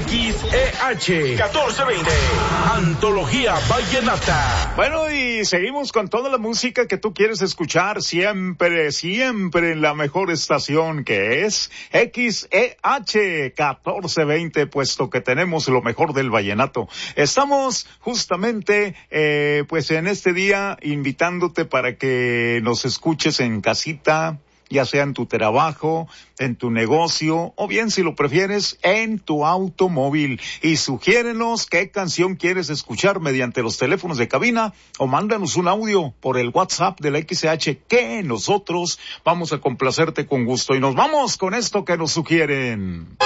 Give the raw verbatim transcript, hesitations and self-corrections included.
X E H catorce veinte, Antología Vallenata. Bueno, y seguimos con toda la música que tú quieres escuchar siempre, siempre en la mejor estación, que es X E H catorce veinte, puesto que tenemos lo mejor del vallenato. Estamos justamente, eh, pues en este día invitándote para que nos escuches en casita, ya sea en tu trabajo, en tu negocio, o bien, si lo prefieres, en tu automóvil. Y sugiérenos qué canción quieres escuchar mediante los teléfonos de cabina, o mándanos un audio por el WhatsApp de la X E H, que nosotros vamos a complacerte con gusto. Y nos vamos con esto que nos sugieren.